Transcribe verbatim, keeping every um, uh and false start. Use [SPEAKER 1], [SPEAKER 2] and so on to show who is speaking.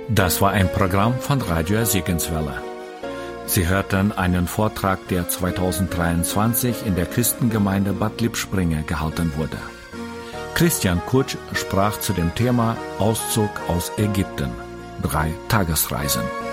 [SPEAKER 1] Das war ein Programm von Radio Segenswelle. Sie hörten einen Vortrag, der zweitausenddreiundzwanzig in der Christengemeinde Bad Lippspringe gehalten wurde. Christian Kutsch sprach zu dem Thema Auszug aus Ägypten. Drei Tagesreisen.